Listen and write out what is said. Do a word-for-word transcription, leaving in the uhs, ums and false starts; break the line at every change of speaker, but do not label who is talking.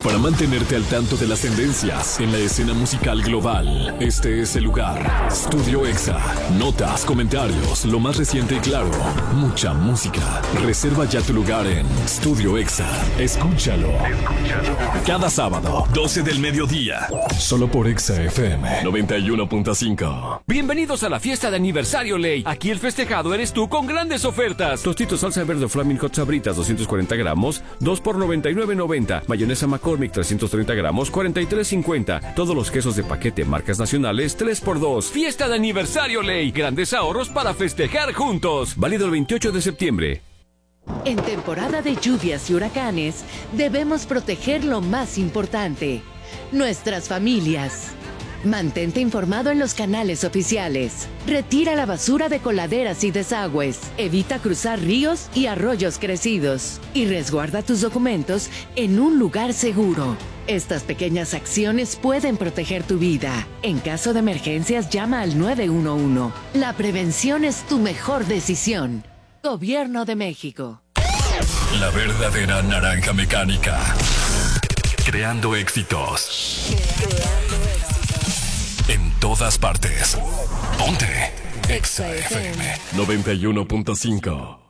Para mantenerte al tanto de las tendencias en la escena musical global, este es el lugar. Estudio Exa. Notas, comentarios, lo más reciente y claro, mucha música. Reserva ya tu lugar en Estudio Exa. Escúchalo. Escúchalo. Cada sábado, doce del mediodía. Solo por Exa F M noventa y uno punto cinco.
Bienvenidos a la fiesta de aniversario Ley. Aquí el festejado eres tú con grandes ofertas. Tostitos salsa verde Flaming Hot Sabritas doscientos cuarenta gramos, dos por noventa y nueve noventa. Mayonesa McCormick trescientos treinta gramos, cuarenta y tres cincuenta. Todos los quesos de paquete marcas nacionales tres por dos. Fiesta de aniversario Ley. Grandes ahorros para festejar juntos. Válido el veintiocho de septiembre.
En temporada de lluvias y huracanes, debemos proteger lo más importante: nuestras familias. Mantente informado en los canales oficiales. Retira la basura de coladeras y desagües. Evita cruzar ríos y arroyos crecidos. Y resguarda tus documentos en un lugar seguro. Estas pequeñas acciones pueden proteger tu vida. En caso de emergencias, llama al nueve uno uno. La prevención es tu mejor decisión. Gobierno de México.
La verdadera naranja mecánica. Creando éxitos. En todas partes. Ponte Exa F M noventa y uno punto cinco.